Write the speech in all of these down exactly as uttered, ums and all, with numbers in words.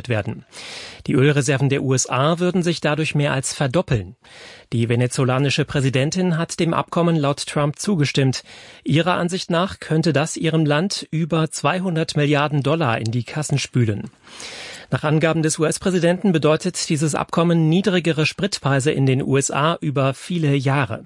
verkauft werden. Die Ölreserven der U S A würden sich dadurch mehr als verdoppeln. Die venezolanische Präsidentin hat dem Abkommen laut Trump zugestimmt. Ihrer Ansicht nach könnte das ihrem Land über zweihundert Milliarden Dollar in die Kassen spülen. Nach Angaben des U S-Präsidenten bedeutet dieses Abkommen niedrigere Spritpreise in den U S A über viele Jahre.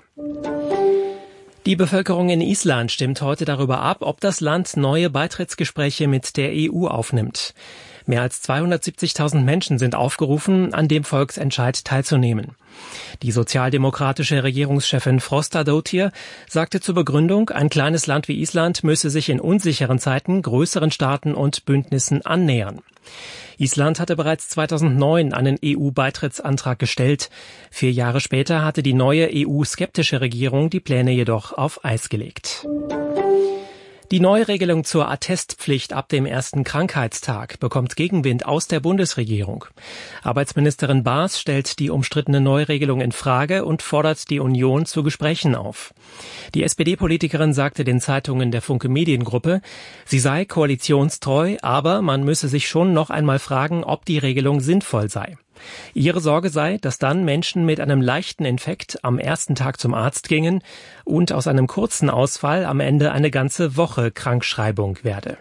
Die Bevölkerung in Island stimmt heute darüber ab, ob das Land neue Beitrittsgespräche mit der E U aufnimmt. Mehr als zweihundertsiebzigtausend Menschen sind aufgerufen, an dem Volksentscheid teilzunehmen. Die sozialdemokratische Regierungschefin Frostadóttir sagte zur Begründung, ein kleines Land wie Island müsse sich in unsicheren Zeiten größeren Staaten und Bündnissen annähern. Island hatte bereits zweitausendneun einen E U-Beitrittsantrag gestellt. Vier Jahre später hatte die neue E U-skeptische Regierung die Pläne jedoch auf Eis gelegt. Die Neuregelung zur Attestpflicht ab dem ersten Krankheitstag bekommt Gegenwind aus der Bundesregierung. Arbeitsministerin Baas stellt die umstrittene Neuregelung in Frage und fordert die Union zu Gesprächen auf. Die S P D-Politikerin sagte den Zeitungen der Funke Mediengruppe, sie sei koalitionstreu, aber man müsse sich schon noch einmal fragen, ob die Regelung sinnvoll sei. Ihre Sorge sei, dass dann Menschen mit einem leichten Infekt am ersten Tag zum Arzt gingen und aus einem kurzen Ausfall am Ende eine ganze Woche Krankschreibung werde.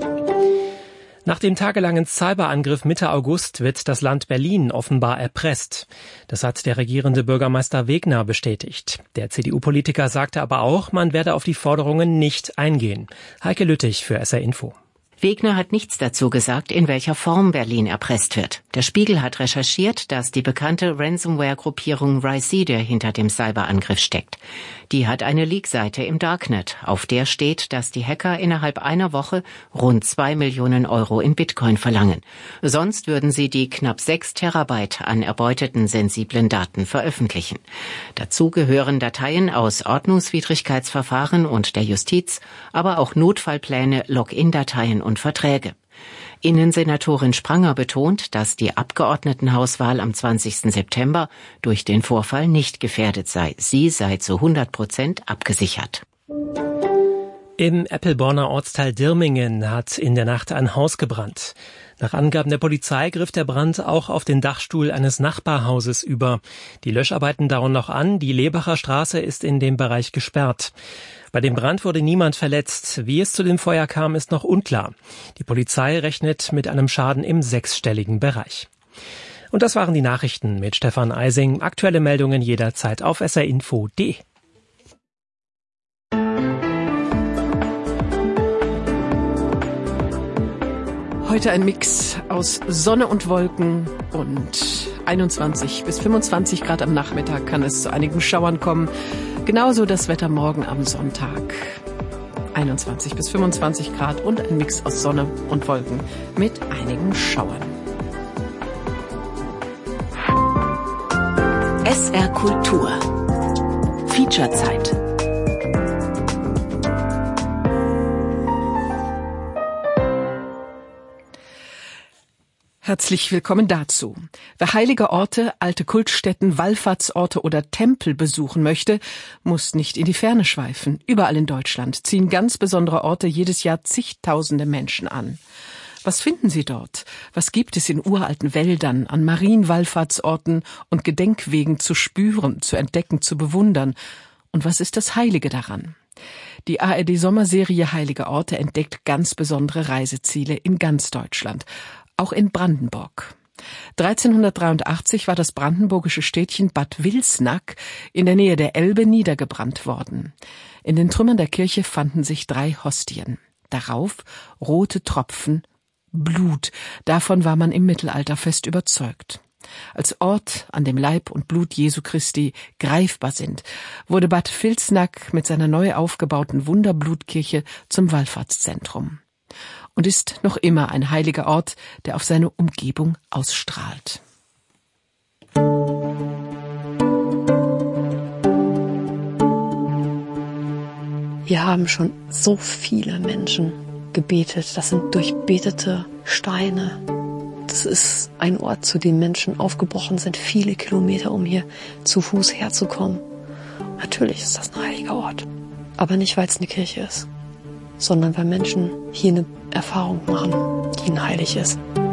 Nach dem tagelangen Cyberangriff Mitte August wird das Land Berlin offenbar erpresst. Das hat der regierende Bürgermeister Wegner bestätigt. Der C D U-Politiker sagte aber auch, man werde auf die Forderungen nicht eingehen. Heike Lüttich für S R Info. Wegner hat nichts dazu gesagt, in welcher Form Berlin erpresst wird. Der Spiegel hat recherchiert, dass die bekannte Ransomware-Gruppierung Rhysida hinter dem Cyberangriff steckt. Die hat eine Leak-Seite im Darknet, auf der steht, dass die Hacker innerhalb einer Woche rund zwei Millionen Euro in Bitcoin verlangen. Sonst würden sie die knapp sechs Terabyte an erbeuteten sensiblen Daten veröffentlichen. Dazu gehören Dateien aus Ordnungswidrigkeitsverfahren und der Justiz, aber auch Notfallpläne, Login-Dateien und Verträge. Innensenatorin Spranger betont, dass die Abgeordnetenhauswahl am zwanzigsten September durch den Vorfall nicht gefährdet sei. Sie sei zu hundert Prozent abgesichert. Im Eppelborner Ortsteil Dirmingen hat in der Nacht ein Haus gebrannt. Nach Angaben der Polizei griff der Brand auch auf den Dachstuhl eines Nachbarhauses über. Die Löscharbeiten dauern noch an. Die Lebacher Straße ist in dem Bereich gesperrt. Bei dem Brand wurde niemand verletzt. Wie es zu dem Feuer kam, ist noch unklar. Die Polizei rechnet mit einem Schaden im sechsstelligen Bereich. Und das waren die Nachrichten mit Stefan Eising. Aktuelle Meldungen jederzeit auf s r info punkt d e. Heute ein Mix aus Sonne und Wolken und einundzwanzig bis fünfundzwanzig Grad am Nachmittag kann es zu einigen Schauern kommen. Genauso das Wetter morgen am Sonntag. einundzwanzig bis fünfundzwanzig Grad und ein Mix aus Sonne und Wolken mit einigen Schauern. S R Kultur. Featurezeit. Herzlich willkommen dazu. Wer heilige Orte, alte Kultstätten, Wallfahrtsorte oder Tempel besuchen möchte, muss nicht in die Ferne schweifen. Überall in Deutschland ziehen ganz besondere Orte jedes Jahr zigtausende Menschen an. Was finden Sie dort? Was gibt es in uralten Wäldern, an Marienwallfahrtsorten und Gedenkwegen zu spüren, zu entdecken, zu bewundern? Und was ist das Heilige daran? Die A R D-Sommerserie Heilige Orte entdeckt ganz besondere Reiseziele in ganz Deutschland. Auch in Brandenburg. dreizehnhundertdreiundachtzig war das brandenburgische Städtchen Bad Wilsnack in der Nähe der Elbe niedergebrannt worden. In den Trümmern der Kirche fanden sich drei Hostien. Darauf rote Tropfen Blut. Davon war man im Mittelalter fest überzeugt. Als Ort, an dem Leib und Blut Jesu Christi greifbar sind, wurde Bad Vilsnack mit seiner neu aufgebauten Wunderblutkirche zum Wallfahrtszentrum. Und ist noch immer ein heiliger Ort, der auf seine Umgebung ausstrahlt. Hier haben schon so viele Menschen gebetet. Das sind durchbetete Steine. Das ist ein Ort, zu dem Menschen aufgebrochen sind, viele Kilometer, um hier zu Fuß herzukommen. Natürlich ist das ein heiliger Ort. Aber nicht, weil es eine Kirche ist, sondern weil Menschen hier eine Erfahrung machen, die ihnen heilig ist.